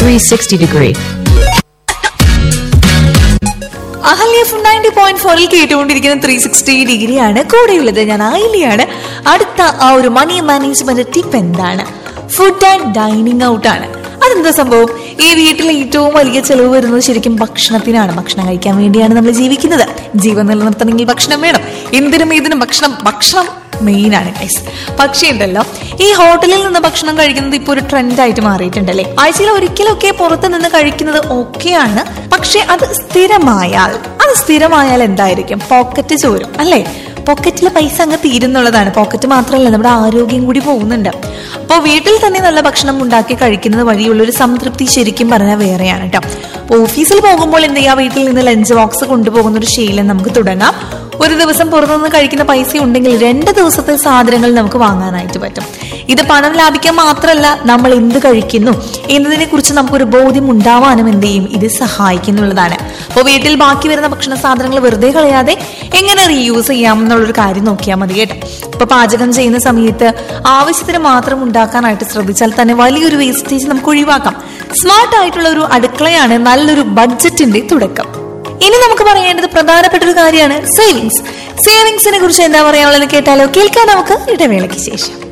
360 degree. Ahalya 90.4 കേട്ടുകൊണ്ടിരിക്കുന്ന 360 ഡിഗ്രിയാണ്. കൂടെയുള്ളത് ഞാൻ ആയിലിയാണ്. അടുത്ത ആ ഒരു മണി മാനേജ്മെന്റ് ടിപ്പ് എന്താണ്? ഫുഡ് ആൻഡ് ഡൈനിങ് ഔട്ട് ആണ്. അതെന്താ സംഭവം? ഈ വീട്ടിലെ ഏറ്റവും വലിയ ചെലവ് വരുന്നത് ശരിക്കും ഭക്ഷണത്തിനാണ്. ഭക്ഷണം കഴിക്കാൻ വേണ്ടിയാണ് നമ്മൾ ജീവിക്കുന്നത്. ജീവൻ നിലനിർത്തണമെങ്കിൽ ഭക്ഷണം വേണം. എന്തിനും ഇതിനും ഭക്ഷണം മെയിൻ ആണ് ഗൈസ്. പക്ഷേ ഉണ്ടല്ലോ, ഈ ഹോട്ടലിൽ നിന്ന് ഭക്ഷണം കഴിക്കുന്നത് ഇപ്പോൾ ഒരു ട്രെൻഡായിട്ട് മാറിയിട്ടുണ്ടല്ലേ. ആഴ്ചയിൽ ഒരിക്കലൊക്കെ പുറത്ത് നിന്ന് കഴിക്കുന്നത് ഓക്കെയാണ്. പക്ഷെ അത് സ്ഥിരമായാൽ എന്തായിരിക്കും? പോക്കറ്റ് ചോരും അല്ലേ? പോക്കറ്റിലെ പൈസ അങ്ങ് തീരുന്നുള്ളതാണ്. പോക്കറ്റ് മാത്രമല്ല, നമ്മുടെ ആരോഗ്യം കൂടി പോകുന്നുണ്ട്. അപ്പോൾ വീട്ടിൽ തന്നെ നല്ല ഭക്ഷണം ഉണ്ടാക്കി കഴിക്കുന്നത് വഴിയുള്ള ഒരു സംതൃപ്തി ശരിക്കും പറഞ്ഞാൽ വേറെയാണ് കേട്ടോ. ഓഫീസിൽ പോകുമ്പോൾ എന്ത് ചെയ്യുക? വീട്ടിൽ നിന്ന് ലഞ്ച് ബോക്സ് കൊണ്ടുപോകുന്ന ഒരു ശീലം നമുക്ക് തുടങ്ങാം. ഒരു ദിവസം പുറത്തുനിന്ന് കഴിക്കുന്ന പൈസ ഉണ്ടെങ്കിൽ 2 ദിവസത്തെ സാധനങ്ങൾ നമുക്ക് വാങ്ങാനായിട്ട് പറ്റും. ഇത് പണം ലാഭിക്കാൻ മാത്രമല്ല, നമ്മൾ എന്ത് കഴിക്കുന്നു എന്നതിനെ കുറിച്ച് നമുക്കൊരു ബോധ്യം ഉണ്ടാവാനും എന്ത് ചെയ്യും? ഇത് സഹായിക്കുന്നുള്ളതാണ്. അപ്പോൾ വീട്ടിൽ ബാക്കി വരുന്ന ഭക്ഷണ സാധനങ്ങൾ വെറുതെ കളയാതെ എങ്ങനെ റീയൂസ് ചെയ്യാം എന്നുള്ളൊരു കാര്യം നോക്കിയാൽ മതി കേട്ടോ. ഇപ്പൊ പാചകം ചെയ്യുന്ന സമയത്ത് ആവശ്യത്തിന് മാത്രം ഉണ്ടാക്കാനായിട്ട് ശ്രദ്ധിച്ചാൽ തന്നെ വലിയൊരു വേസ്റ്റേജ് നമുക്ക് ഒഴിവാക്കാം. സ്മാർട്ട് ആയിട്ടുള്ള ഒരു അടുക്കളയാണ് നല്ലൊരു ബഡ്ജറ്റിന്റെ തുടക്കം. ഇനി നമുക്ക് പറയേണ്ടത് പ്രധാനപ്പെട്ട ഒരു കാര്യമാണ് സേവിങ്സിനെ കുറിച്ച് എന്താ പറയാനുള്ളത് കേട്ടാലോ? കേൾക്കാൻ നമുക്ക് ഇടവേളയ്ക്ക് ശേഷം.